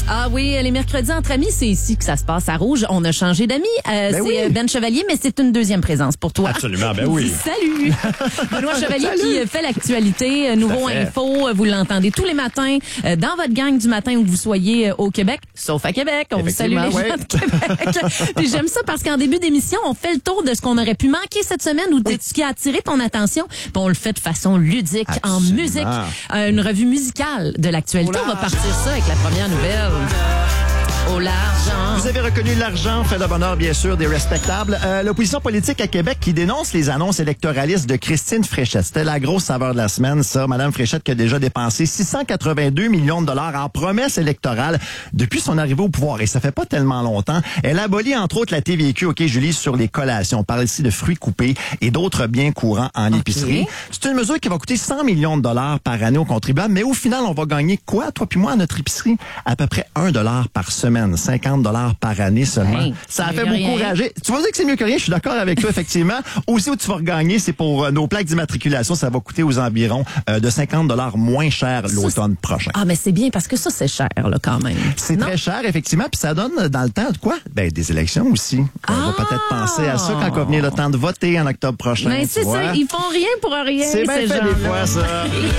Ah oui, les mercredis entre amis, c'est ici que ça se passe à Rouge. On a changé d'amis. C'est Ben Chevalier, mais c'est une deuxième présence pour toi. Absolument, ben oui. Salut! Benoît Chevalier qui fait l'actualité, Nouveau Info. Vous l'entendez tous les matins dans votre gang du matin où vous soyez au Québec, sauf à Québec. On vous salue les gens de Québec. Puis j'aime ça parce qu'en début d'émission, on fait le tour de ce qu'on aurait pu manquer cette semaine ou de ce qui a attiré ton attention. Puis on le fait de façon ludique, en musique. Une revue musicale de l'actualité. On va partir ça avec la première nouvelle. Oh, l'argent. Vous avez reconnu l'argent, fait de bonheur, bien sûr, des respectables. L'opposition politique à Québec qui dénonce les annonces électoralistes de Christine Fréchette. C'était la grosse saveur de la semaine, ça. Madame Fréchette qui a déjà dépensé 682 millions de dollars en promesses électorales depuis son arrivée au pouvoir. Et ça fait pas tellement longtemps. Elle abolit, entre autres, la TVQ, OK, Julie, sur les collations. On parle ici de fruits coupés et d'autres biens courants en épicerie. C'est une mesure qui va coûter 100 millions de dollars par année aux contribuables. Mais au final, on va gagner quoi, toi puis moi, à notre épicerie? À peu près $1 par semaine. 50 $ par année seulement. Hey, ça a fait beaucoup rager. Tu vas dire que c'est mieux que rien, je suis d'accord avec toi, effectivement. Aussi, où tu vas regagner, c'est pour nos plaques d'immatriculation. Ça va coûter aux environs de 50 $ moins cher l'automne prochain. Ah, mais c'est bien parce que ça, c'est cher, là, quand même. C'est très cher, effectivement. Puis ça donne dans le temps de quoi? Ben, des élections aussi. On va peut-être penser à ça quand va venir le temps de voter en octobre prochain. Mais c'est ça, ils font rien pour rien. C'est bien fait des fois, ça.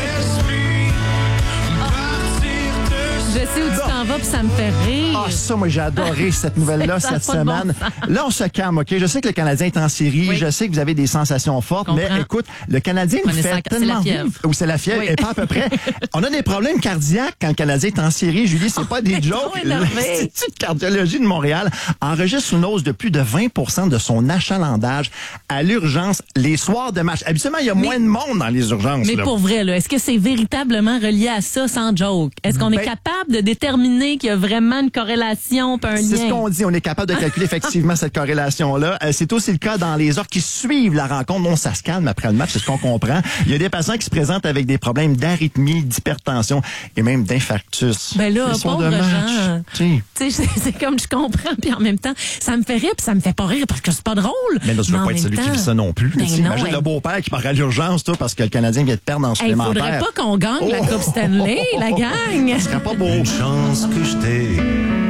Je sais où tu t'en vas, puis ça me fait rire. Ah, ça, moi, j'ai adoré cette nouvelle-là cette semaine. Là, on se calme, OK? Je sais que le Canadien est en série. Je sais que vous avez des sensations fortes. Mais écoute, le Canadien nous fait tellement vivre. Ou c'est la fièvre, et pas à peu près. On a des problèmes cardiaques quand le Canadien est en série. Julie, c'est pas des jokes. L'Institut de cardiologie de Montréal enregistre une hausse de plus de 20% de son achalandage à l'urgence les soirs de match. Habituellement, il y a moins de monde dans les urgences. Mais pour vrai, là, est-ce que c'est véritablement relié à ça sans joke? Est-ce qu'on est capable de déterminer qu'il y a vraiment une corrélation, un lien? C'est ce qu'on dit. On est capable de calculer effectivement cette corrélation-là. C'est aussi le cas dans les heures qui suivent la rencontre. Non, ça se calme après le match, c'est ce qu'on comprend. Il y a des patients qui se présentent avec des problèmes d'arythmie, d'hypertension et même d'infarctus. Ben là, pauvres gens. Tu sais, c'est comme je comprends, puis en même temps, ça me fait rire, puis ça me fait pas rire parce que c'est pas drôle. Mais là, je veux pas être celui qui vit ça non plus. Ben imagine le beau-père qui part à l'urgence, toi, parce que le Canadien vient de perdre en supplémentaire. Il faudrait pas qu'on gagne la Coupe Stanley, la gang. Ce serait pas beau. Une chance que je t'ai.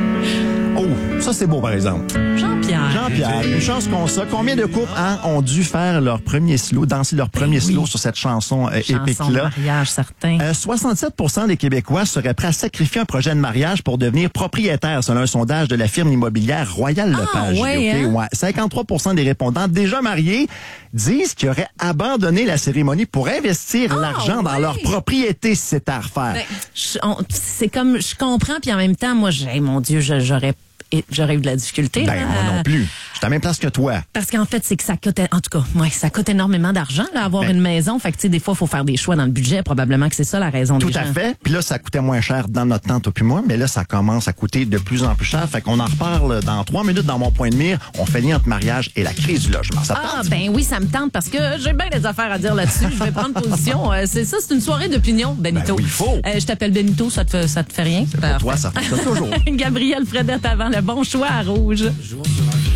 Oh, ça c'est beau par exemple. Jean-Pierre, une chance qu'on ça. Combien de couples ont dû faire leur premier slow, danser leur premier slow sur cette chanson épique-là? Mariage, certain. 67% des Québécois seraient prêts à sacrifier un projet de mariage pour devenir propriétaire, selon un sondage de la firme immobilière Royal Lepage. Ouais. 53% des répondants déjà mariés disent qu'ils auraient abandonné la cérémonie pour investir l'argent dans leur propriété si c'était à refaire. C'est comme, je comprends, puis en même temps, moi, mon Dieu, j'aurais eu de la difficulté. Ben, moi non plus. Je suis à la même place que toi. Parce qu'en fait, c'est que ça coûte, en tout cas, ça coûte énormément d'argent, là, avoir une maison. Fait que, tu sais, des fois, il faut faire des choix dans le budget. Probablement que c'est ça la raison des gens. Tout à fait. Puis là, ça coûtait moins cher dans notre temps, toi puis moi. Mais là, ça commence à coûter de plus en plus cher. Fait qu'on en reparle dans 3 minutes dans mon point de mire. On fait lien entre mariage et la crise du logement. Ça te tente? Ben oui, ça me tente parce que j'ai bien des affaires à dire là-dessus. Je vais prendre position. C'est ça, c'est une soirée d'opinion, Benito. Ben oui, il faut. Je t'appelle Benito, ça te fait rien? Pour toi, ça fait ça toujours. Gabriel Fredette avant le bon choix à Rouge.